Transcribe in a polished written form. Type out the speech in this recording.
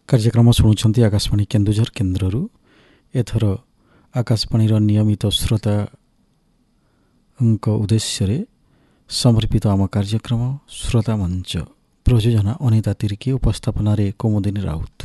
କାର୍ଯ୍ୟକ୍ରମ ଶୁଣୁଛନ୍ତି ଆକାଶବାଣୀ କେନ୍ଦୁଝର କେନ୍ଦ୍ରରୁ। ଏଥର ଆକାଶବାଣୀର ନିୟମିତ ଶ୍ରୋତାଙ୍କ ଉଦ୍ଦେଶ୍ୟରେ ସମର୍ପିତ ଆମ କାର୍ଯ୍ୟକ୍ରମ ଶ୍ରୋତା ମଞ୍ଚ। ପ୍ରଯୋଜନା ଅନିତା ତିର୍କି, ଉପସ୍ଥାପନାରେ କୌମୁଦିନୀ ରାଉତ।